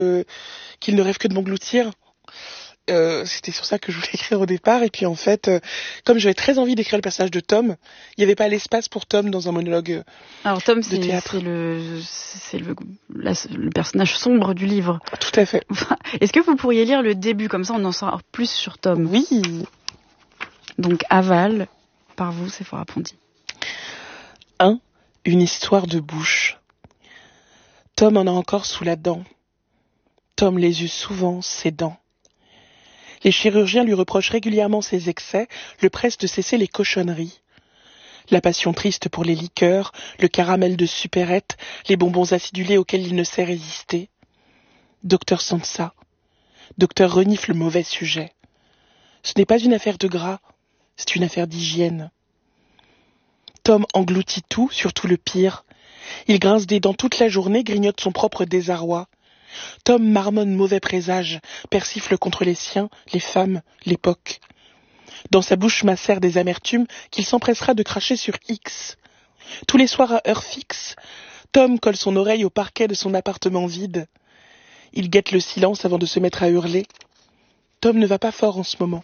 qu'il ne rêve que de m'engloutir. C'était sur ça que je voulais écrire au départ. Et puis en fait, comme j'avais très envie d'écrire le personnage de Tom, il n'y avait pas l'espace pour Tom dans un monologue Alors Tom, de théâtre. c'est le personnage sombre du livre. Tout à fait. Est-ce que vous pourriez lire le début, comme ça on en saura plus sur Tom? Oui. Donc Aval, par vous, Séphora Ponty. 1. Une histoire de bouche. Tom en a encore sous la dent. Tom les eut souvent, ses dents. Les chirurgiens lui reprochent régulièrement ses excès, le pressent de cesser les cochonneries. La passion triste pour les liqueurs, le caramel de supérette, les bonbons acidulés auxquels il ne sait résister. Docteur Sansa. Docteur renifle le mauvais sujet. Ce n'est pas une affaire de gras, c'est une affaire d'hygiène. Tom engloutit tout, surtout le pire. Il grince des dents toute la journée, grignote son propre désarroi. Tom marmonne mauvais présage, persifle contre les siens, les femmes, l'époque. Dans sa bouche macère des amertumes qu'il s'empressera de cracher sur X. Tous les soirs à heure fixe, Tom colle son oreille au parquet de son appartement vide. Il guette le silence avant de se mettre à hurler. Tom ne va pas fort en ce moment.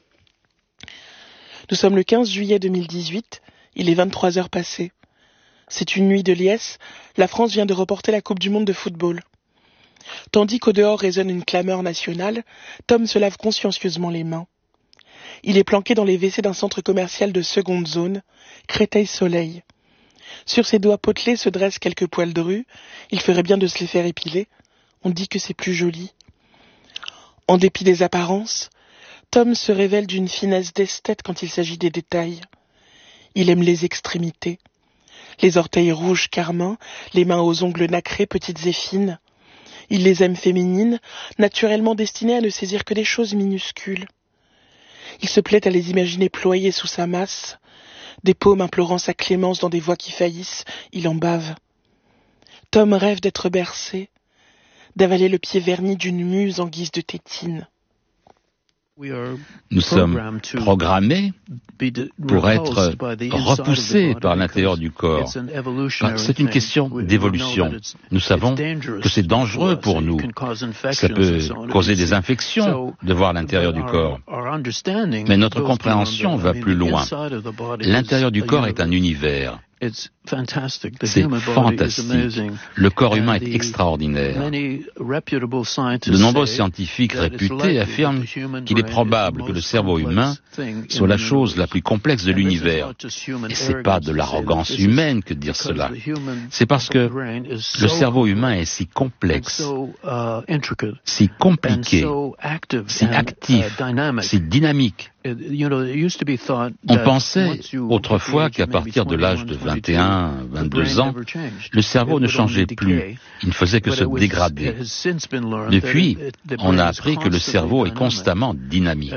Nous sommes le 15 juillet 2018, il est 23 heures passées. C'est une nuit de liesse, la France vient de reporter la Coupe du Monde de football. Tandis qu'au dehors résonne une clameur nationale, Tom se lave consciencieusement les mains. Il est planqué dans les WC d'un centre commercial de seconde zone, Créteil-Soleil. Sur ses doigts potelés se dressent quelques poils drus, il ferait bien de se les faire épiler. On dit que c'est plus joli. En dépit des apparences, Tom se révèle d'une finesse d'esthète quand il s'agit des détails. Il aime les extrémités. Les orteils rouges carmins, les mains aux ongles nacrés, petites et fines. Il les aime féminines, naturellement destinées à ne saisir que des choses minuscules. Il se plaît à les imaginer ployées sous sa masse, des paumes implorant sa clémence dans des voix qui faillissent, il en bave. Tom rêve d'être bercé, d'avaler le pied verni d'une muse en guise de tétine. Nous sommes programmés pour être repoussés par l'intérieur du corps. C'est une question d'évolution. Nous savons que c'est dangereux pour nous. Ça peut causer des infections de voir l'intérieur du corps. Mais notre compréhension va plus loin. L'intérieur du corps est un univers. C'est fantastique. Le corps humain est extraordinaire. De nombreux scientifiques réputés affirment qu'il est probable que le cerveau humain soit la chose la plus complexe de l'univers. Et c'est pas de l'arrogance humaine que de dire cela. C'est parce que le cerveau humain est si complexe, si compliqué, si actif, si dynamique. On pensait autrefois qu'à partir de l'âge de 21, 22 ans, le cerveau ne changeait plus, il ne faisait que se dégrader. Depuis, on a appris que le cerveau est constamment dynamique.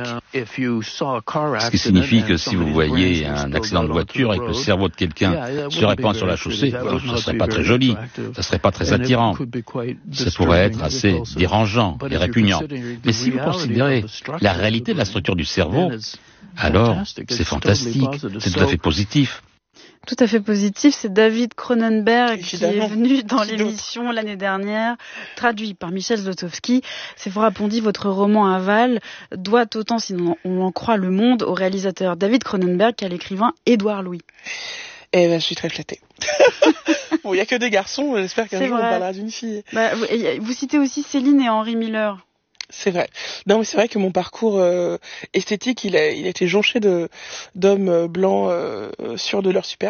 Ce qui signifie que si vous voyez un accident de voiture et que le cerveau de quelqu'un se répand sur la chaussée, ça ne serait pas très joli, ça ne serait pas très attirant. Ça pourrait être assez dérangeant et répugnant. Mais si vous considérez la réalité de la structure du cerveau, alors c'est fantastique, c'est tout à fait positif. Tout à fait positif, c'est David Cronenberg qui est venu dans l'émission l'année dernière, traduit par Michel Zlotowski. Séphora Ponty, votre roman Aval doit autant, si on en croit Le Monde, au réalisateur David Cronenberg qu'à l'écrivain Édouard Louis. Eh ben, je suis très flattée. Bon, il n'y a que des garçons, j'espère qu'un jour on parlera d'une fille. Vous citez aussi Céline et Henry Miller. C'est vrai. Non, mais c'est vrai que mon parcours esthétique, il a été jonché d'hommes blancs sûrs de leur superbe.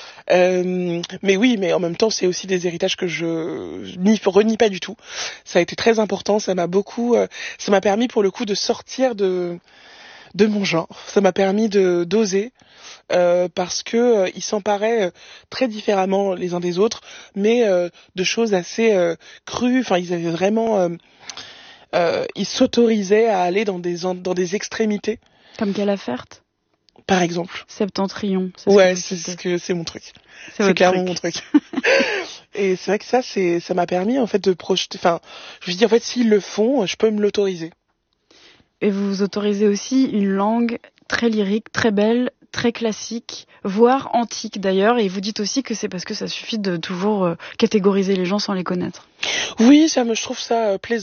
Mais oui, mais en même temps, c'est aussi des héritages que je renie pas du tout. Ça a été très important. Ça m'a permis pour le coup de sortir de mon genre. Ça m'a permis d'oser. Parce que ils s'emparaient très différemment les uns des autres, mais de choses assez crues. Enfin, ils avaient vraiment, ils s'autorisaient à aller dans des extrémités. Comme Calafert, par exemple. Septentrion. Ouais, c'est mon truc. C'est clairement mon truc. Et c'est vrai que ça m'a permis en fait de projeter. Enfin, je me dis en fait s'ils le font, je peux me l'autoriser. Et vous vous autorisez aussi une langue très lyrique, très belle, très classique, voire antique d'ailleurs, et vous dites aussi que c'est parce que ça suffit de toujours catégoriser les gens sans les connaître. Oui, je trouve ça plaisant.